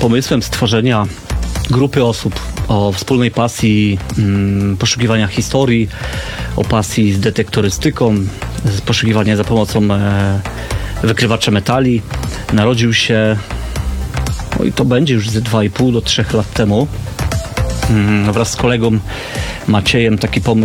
pomysłem stworzenia grupy osób o wspólnej pasji poszukiwania historii, o pasji z detektorystyką, z poszukiwania za pomocą wykrywacza metali. Narodził się, i to będzie już ze 2,5 do 3 lat temu, wraz z kolegą Maciejem taki pomysł